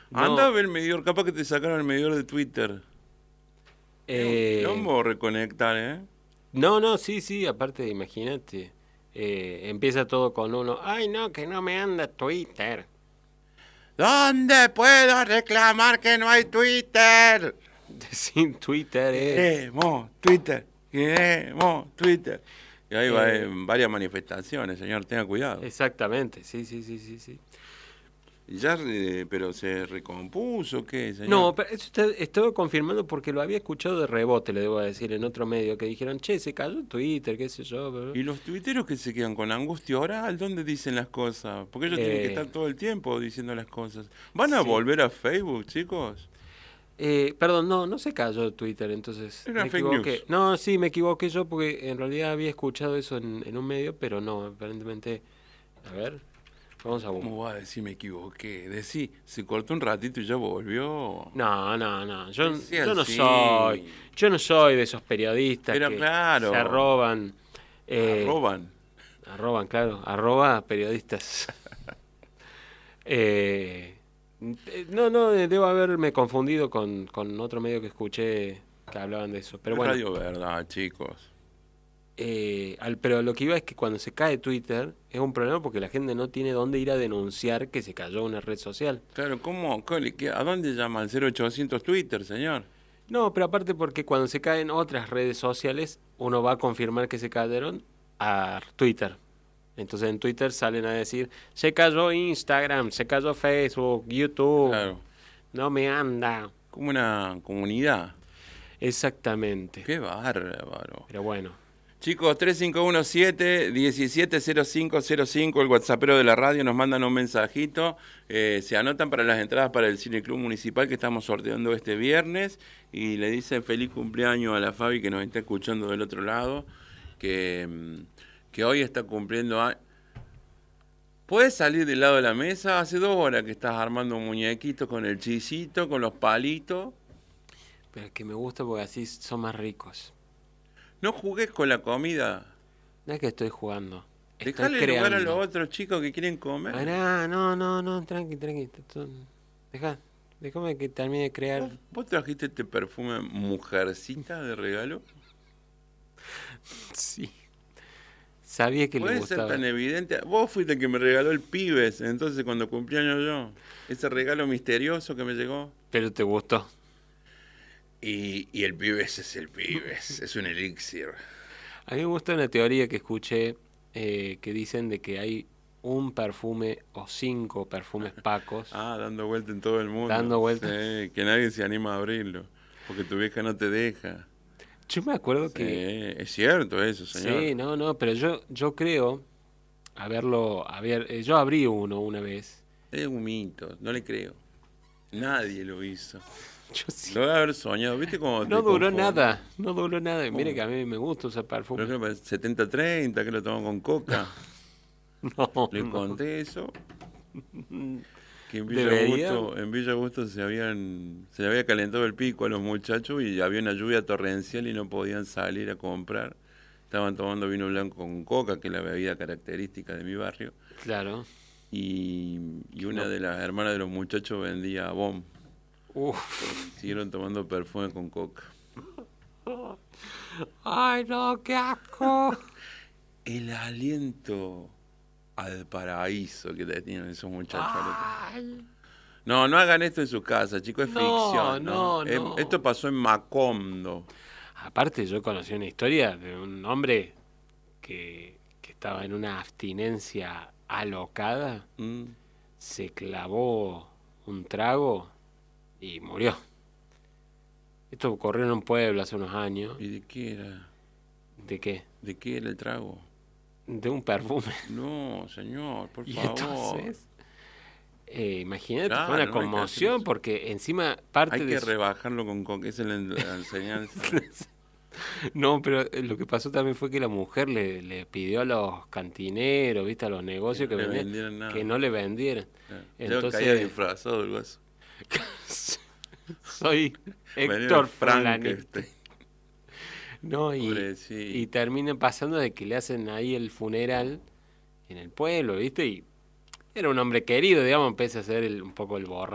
Anda a No, ver el medidor, capaz que te sacaron el medidor de Twitter. Es un eh, quilombo reconectar, ¿eh? no, sí, sí, aparte, imagínate. Empieza todo con uno, ay no, que no me anda Twitter. ¿Dónde puedo reclamar que no hay Twitter? Sin Twitter es... Queremos Twitter, queremos Twitter. Y ahí va eh, en varias manifestaciones, señor, tenga cuidado. exactamente, sí, sí, sí, sí, sí. Y ya, pero se recompuso, ¿qué, señor? No, pero eso estuve confirmando porque lo había escuchado de rebote, le debo decir, en otro medio, que dijeron, che, se cayó Twitter, qué sé yo. Bla, bla". ¿Y los tuiteros que se quedan con angustia oral? ¿Dónde dicen las cosas? Porque ellos tienen que estar Eh, todo el tiempo diciendo las cosas. ¿Van a sí. volver a Facebook, chicos? Perdón, no, no se cayó Twitter, entonces Era me fake news. equivoqué. No, sí, me equivoqué yo porque en realidad había escuchado eso en un medio, pero no, aparentemente. A ver, vamos a buscar. ¿Cómo va a decir me equivoqué? Decí, se cortó un ratito y ya volvió. No, no, no, Decí yo no soy, así. yo no soy de esos periodistas Pero que se claro, arroban, eh, arroban. arroban, claro, arroba periodistas. Eh, no, debo haberme confundido con otro medio que escuché que hablaban de eso, pero Es bueno. Radio Verdad, chicos. Pero lo que iba es que cuando se cae Twitter es un problema porque la gente no tiene dónde ir a denunciar que se cayó una red social. Claro, ¿a dónde llama el 0800 Twitter, señor? No, pero aparte porque cuando se caen otras redes sociales, uno va a confirmar que se cayeron a Twitter. Entonces en Twitter salen a decir, se cayó Instagram, se cayó Facebook, YouTube, Claro, no me anda. como una comunidad. Exactamente. Qué bárbaro. Pero bueno, Chicos, 3517-170505, el WhatsAppero de la radio, nos mandan un mensajito. Se anotan para las entradas para el Cine Club Municipal que estamos sorteando este viernes. Y le dicen feliz cumpleaños a la Fabi que nos está escuchando del otro lado. Que hoy está cumpliendo años. ¿Puedes salir del lado de la mesa? Hace 2 horas que estás armando un muñequito con el chisito, con los palitos. pero es que me gusta porque así son más ricos. No jugues con la comida. No es que estoy jugando, estoy Dejale lugar a los creando. otros chicos que quieren comer. Pará, no, tranqui, tranqui. Deja, déjame que termine de crear. ¿Vos trajiste este perfume mujercita de regalo? Sí. Sabía que le Puede ser tan gustaba. evidente. Vos fuiste el que me regaló el Pibes, entonces cuando cumplí años yo. Ese regalo misterioso que me llegó. Pero te gustó. Y el Pibes es el Pibes, es un elixir. A mí me gusta una teoría que escuché que dicen de que hay un perfume o 5 perfumes Pacos Dando vuelta en todo el mundo. dando Sí, vueltas. que nadie se anima a abrirlo, porque tu vieja no te deja. Yo me acuerdo Sí, que. es cierto eso, señor. Sí, no, pero yo creo yo abrí uno una vez. Es un mito, no le creo. Nadie lo hizo. Yo sí. Lo debe haber soñado, ¿viste cómo No te duró conformas? nada, no duró nada. Y mire ¿Cómo? que a mí me gusta usar Por perfume. ejemplo, 70-30, que lo tomo con coca. No, Le no. conté eso, que Debería. En Villa Augusto se le había calentado el pico a los muchachos y había una lluvia torrencial y no podían salir a comprar. Estaban tomando vino blanco con coca, que es la bebida característica de mi barrio. Claro. Y una No. de las hermanas de los muchachos vendía bomb. Uf. Siguieron tomando perfume con coca. Ay, no, qué asco. El aliento al paraíso que tenían esos muchachos. Ay. No, no hagan esto en su casa, chicos, es No, ficción, ¿no? no, no. Esto pasó en Macondo. Aparte, yo conocí una historia de un hombre que estaba en una abstinencia alocada, ¿Mm? se clavó un trago y murió. Esto ocurrió en un pueblo hace unos años. ¿Y de qué era? ¿De qué? ¿De qué era el trago? De un perfume. No, señor, por Y favor. entonces, imagínate, fue Claro, una no hay que hacer conmoción eso. porque encima parte Hay de que su... rebajarlo con coca, esa es la enseñanza. No, pero lo que pasó también fue que la mujer le pidió a los cantineros, ¿viste? A los Que negocios no que le vendían, vendieran que nada. no le vendieran. Claro. Yo caía Entonces, disfrazado del guaso. soy Venía Héctor Fulanito. Frankenstein. No, y Pobrecito. termina pasando de que le hacen ahí el funeral en el pueblo, ¿viste? Y era un hombre querido, digamos, pese a ser un poco el borracho.